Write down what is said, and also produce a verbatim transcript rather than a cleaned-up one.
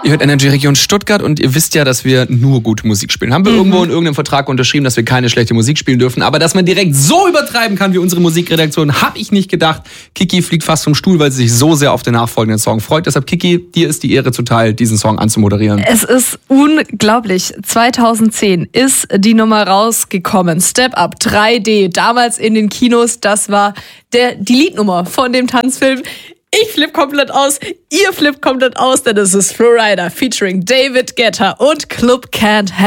Ihr hört Energy Region Stuttgart und ihr wisst ja, dass wir nur gute Musik spielen. Haben wir mhm. irgendwo in irgendeinem Vertrag unterschrieben, dass wir keine schlechte Musik spielen dürfen. Aber dass man direkt so übertreiben kann wie unsere Musikredaktion, habe ich nicht gedacht. Kiki fliegt fast vom Stuhl, weil sie sich so sehr auf den nachfolgenden Song freut. Deshalb, Kiki, dir ist die Ehre zuteil, diesen Song anzumoderieren. Es ist unglaublich. zweitausendzehn ist die Nummer rausgekommen. Step Up drei D, damals in den Kinos. Das war der, die Liednummer von dem Tanzfilm. Ich flipp komplett aus, ihr flippt komplett aus, denn es ist Florida featuring David Guetta und Club Can't Help.